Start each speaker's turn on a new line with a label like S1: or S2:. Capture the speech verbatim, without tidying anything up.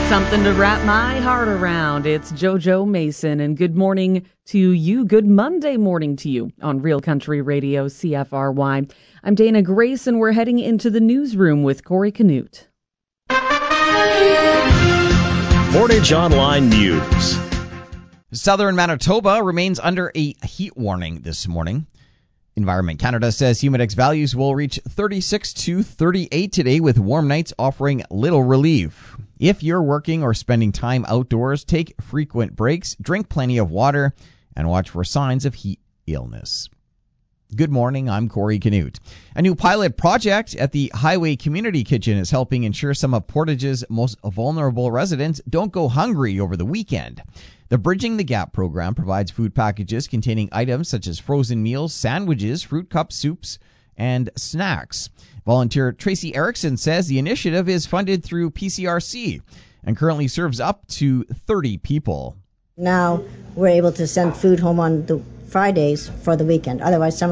S1: Something to wrap my heart around. It's JoJo Mason, and good morning to you. Good Monday morning to you on Real Country Radio, C F R Y. I'm Dana Grace, and we're heading into the newsroom with Corey Canute.
S2: Portage Online News.
S3: Southern Manitoba remains under a heat warning this morning. Environment Canada says humidex values will reach thirty-six to thirty-eight today, with warm nights offering little relief. If you're working or spending time outdoors, take frequent breaks, drink plenty of water, and watch for signs of heat illness. Good morning, I'm Corey Canute. A new pilot project at the Highway Community Kitchen is helping ensure some of Portage's most vulnerable residents don't go hungry over the weekend. The Bridging the Gap program provides food packages containing items such as frozen meals, sandwiches, fruit cups, soups, and snacks. Volunteer Tracy Erickson says the initiative is funded through P C R C and currently serves up to thirty people.
S4: Now we're able to send food home on the Fridays for the weekend. Otherwise, some